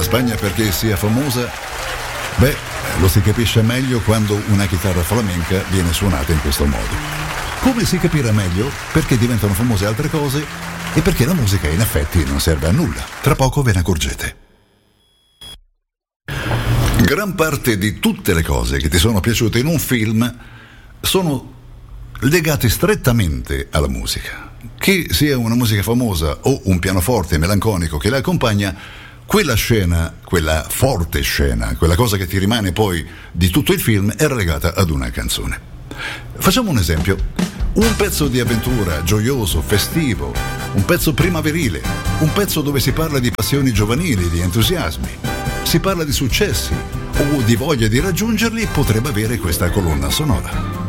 Spagna perché sia famosa? Beh, lo si capisce meglio quando una chitarra flamenca viene suonata in questo modo. Come si capirà meglio perché diventano famose altre cose e perché la musica in effetti non serve a nulla. Tra poco ve ne accorgete. Gran parte di tutte le cose che ti sono piaciute in un film sono legate strettamente alla musica. Che sia una musica famosa o un pianoforte melanconico che la accompagna, quella scena, quella forte scena, quella cosa che ti rimane poi di tutto il film è legata ad una canzone. Facciamo un esempio. Un pezzo di avventura gioioso, festivo, un pezzo primaverile, un pezzo dove si parla di passioni giovanili, di entusiasmi, si parla di successi o di voglia di raggiungerli, potrebbe avere questa colonna sonora.